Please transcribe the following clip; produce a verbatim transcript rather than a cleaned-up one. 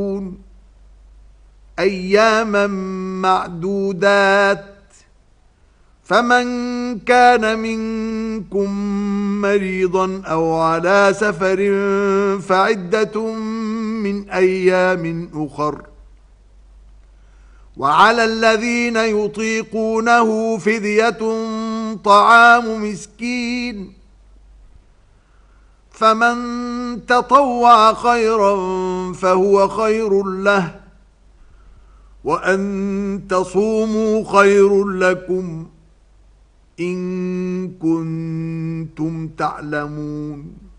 أياما معدودات فمن كان منكم مريضا أو على سفر فعدة من أيام أخر وعلى الذين يطيقونه فدية طعام مسكين فمن تطوع خيرا فهو خير له وأن تصوموا خير لكم إن كنتم تعلمون